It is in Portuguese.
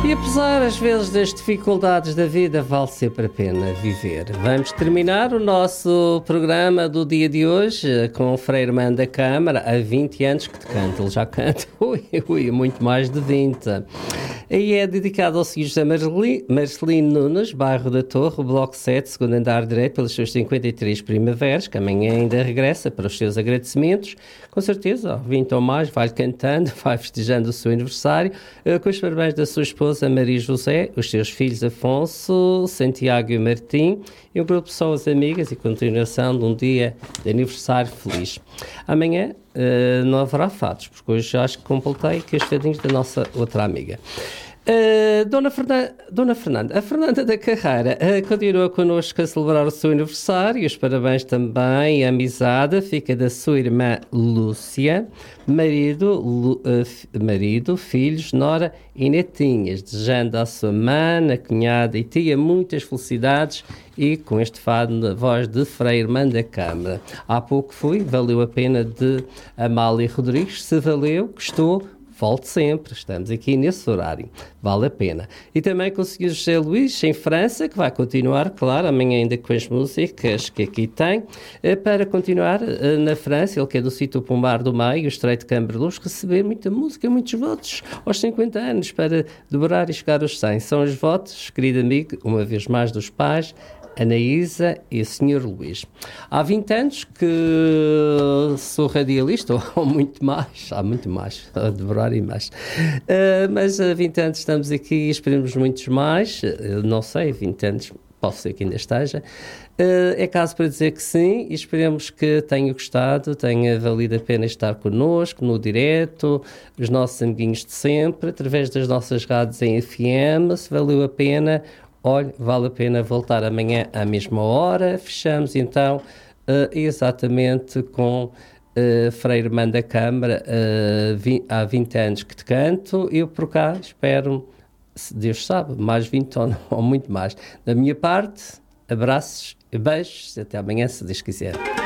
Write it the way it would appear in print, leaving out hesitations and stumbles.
E apesar, às vezes, das dificuldades da vida, vale sempre a pena viver. Vamos terminar o nosso programa do dia de hoje com o Frei Armando da Câmara. Há 20 anos que te canta, ele já canta, muito mais de 20. E é dedicado ao Sr. José Marcelino Nunes, bairro da Torre, bloco 7, segundo andar direito, pelas suas 53 primaveras, que amanhã ainda regressa para os seus agradecimentos. Com certeza, 20 ou mais, vai cantando, vai festejando o seu aniversário, com os parabéns da sua esposa Maria José, os seus filhos Afonso, Santiago e Martim, e um grupo de pessoas amigas e continuação de um dia de aniversário feliz. Amanhã não haverá fatos, porque hoje acho que completei que os fadinhos da nossa outra amiga. Dona Fernanda, a Fernanda da Carreira continua connosco a celebrar o seu aniversário, os parabéns também, a amizade fica da sua irmã Lúcia, marido, filhos, nora e netinhas, desejando à sua mãe, a cunhada e tia muitas felicidades e com este fado na voz de Frei Armando da Câmara. Há pouco fui, valeu a pena, de Amália Rodrigues, se valeu, gostou, volte sempre, estamos aqui nesse horário, vale a pena. E também consegui José Luís, em França, que vai continuar, claro, amanhã ainda com as músicas que aqui tem, para continuar na França, ele que é do sítio Pombar do Meio, o Estreito de Cambreluz, receber muita música, muitos votos, aos 50 anos, para dobrar e chegar aos 100. São os votos, querido amigo, uma vez mais dos pais, Anaísa e o Sr. Luís. Há 20 anos que sou radialista, ou muito mais, há muito mais, a devorar e mais. Mas há 20 anos estamos aqui e esperemos muitos mais, não sei, 20 anos, posso ser que ainda esteja. É caso para dizer que sim, e esperemos que tenha gostado, tenha valido a pena estar connosco no direto, os nossos amiguinhos de sempre, através das nossas rádios em FM, se valeu a pena. Olha, vale a pena voltar amanhã à mesma hora. Fechamos então exatamente com Frei Armando da Câmara, há 20 anos que te canto. Eu por cá espero, se Deus sabe, mais 20 ou muito mais. Da minha parte, abraços e beijos. Até amanhã, se Deus quiser.